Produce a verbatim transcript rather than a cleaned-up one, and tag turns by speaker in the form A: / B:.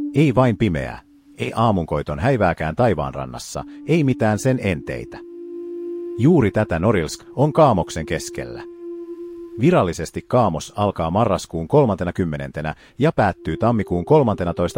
A: Ei vain pimeää, ei aamunkoiton häivääkään taivaanrannassa, ei mitään sen enteitä. Juuri tätä Norilsk on Kaamoksen keskellä. Virallisesti Kaamos alkaa marraskuun kolmantenakymmenentenä ja päättyy tammikuun kolmantenatoista